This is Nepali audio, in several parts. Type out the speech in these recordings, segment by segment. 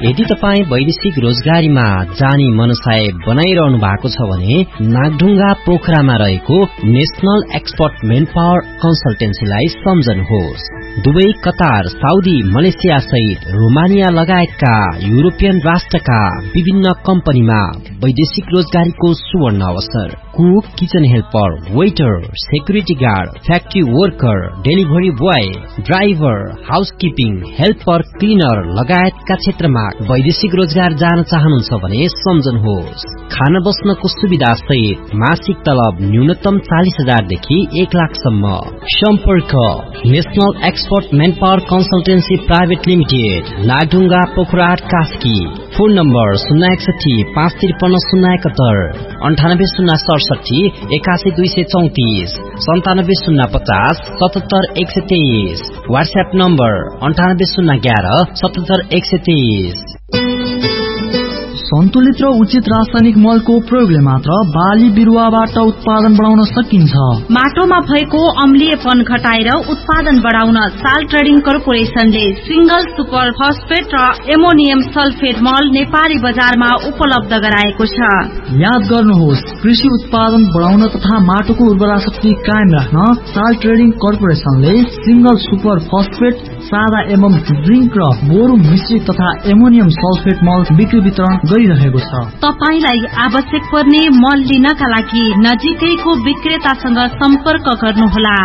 यदि तपाईँ वैदेशिक रोजगारीमा जाने मनसाय बनाइरहनु भएको छ भने नागढुङ्गा पोखरामा रहेको national expert main power कन्सल्टेन्सीलाई सम्झनुहोस्। Dubai, Qatar, Saudi, Malaysia सहित रोमानिया लगायतका युरोपियन राष्ट्रका विभिन्न कम्पनीमा वैदेशिक रोजगारीको सुवर्ण अवसर। Cook, kitchen helper, waiter, security guard, factory worker, delivery boy, driver, housekeeping, helper, cleaner लगायतका क्षेत्रमा वैदेशिक रोजगार जान चाहनुहुन्छ भने सम्झनुहोस्। खान बस्नको सुविधा सहित मासिक तलब न्यूनतम 40,000 देखि 1 लाखसम्म। सम्पर्क national expert main power consultancy private limited, Nagdhunga, Pokhara, Kaski. Phone number 061 553 071, 98 067 81 234, 97 050 77 123। WhatsApp number 98 011 77 123। सन्तुलित र उचित रासायनिक मलको प्रयोगले मात्र बाली बिरुवाबाट उत्पादन बढाउन सकिन्छ। माटोमा भएको अम्लीयपन घटाएर उत्पादन बढाउन साल ट्रेडिङ कर्पोरेसनले सिंगल सुपर फस्फेट र एमोनियम सल्फेट मल नेपाली बजारमा उपलब्ध गराएको छ। याद गर्नुहोस्, कृषि उत्पादन बढाउन तथा माटोको उर्वरा शक्ति कायम राख्न साल ट्रेडिङ कर्पोरेसनले सिंगल सुपर फस्फेट, सादा एवं जिंक र बोरो मिश्रित तथा एमोनियम सल्फेट मल बिक्री वितरण गरिरहेको छ। तपाईलाई आवश्यक पर्ने मल लिनका लागि नजिकैको विक्रेतासँग सम्पर्क गर्नुहोला।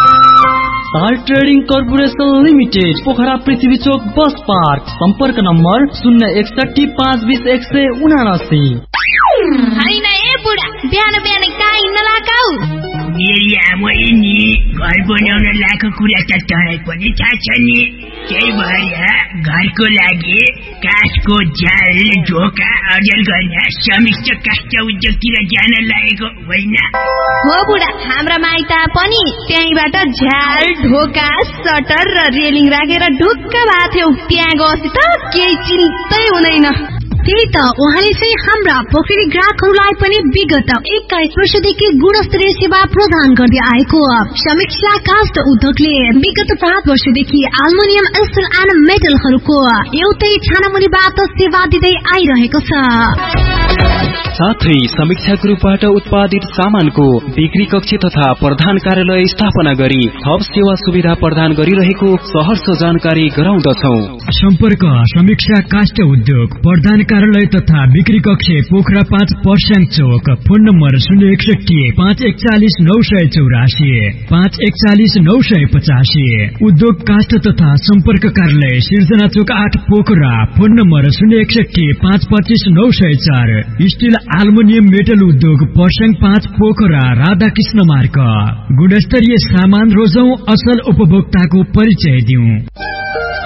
साल ट्रेडिङ कर्पोरेसन लिमिटेड, पोखरा पृथ्वी चोक बस पार्क। सम्पर्क नम्बर 061 520 179। हैन ए बुढा, बिहान बिहान काई नलाकाउ। मेरी आमै नि घर बनाउन लाखको कुरा त तँलाई पनि थाहा छ नि। त्यही भएर घरको लागि काठको जाल, ढोका अर्जन गर्न समिष्ट काष्ठ उद्योगतिर जान लागेको होइन हो बुढा। हाम्रा माइता पनि त्यहीबाट झ्याल, ढोका, सटर र रेलिङ राखेर ढुक्क भएको थियो। त्यहाँ गएपछि त केही चिन्तै हुँदैन। त्यही त उहाँले चाहिँ हाम्रा पोखरी ग्राहकहरूलाई पनि विगत 21 वर्षदेखि गुणस्तरीय सेवा प्रदान गर्दै आएको समीक्षा काष्ठ उद्योगले विगत 7 वर्षदेखि एल्युमिनियम, स्टिल एन्ड मेटलहरूको एउटै छानामुनिबाट सेवा दिँदै आइरहेको छ। साथै समीक्षा ग्रुपबाट उत्पादित सामानको बिक्री कक्ष तथा प्रधान कार्यालय स्थापना गरी थप सेवा सुविधा प्रदान गरिरहेको सहर्ष जानकारी गराउँदछौ। सम्पर्क समीक्षा काष्ठ उद्योग, प्रधान कार्यालय तथा बिक्री कक्ष, पोखरा 5 पर्स्याङ चोक। Phone number 061 541 984 541 985। उद्योग काष्ठ तथा सम्पर्क कार्यालय सिर्जना चोक 8 Pokhara. Phone number 061 525 904। Still aluminium metal उद्योग पर्स्याङ 5 पोखरा, राधाकृष्ण मार्ग। गुणस्तरीय सामान रोजौं, असल उपभोक्ताको परिचय दिउँ।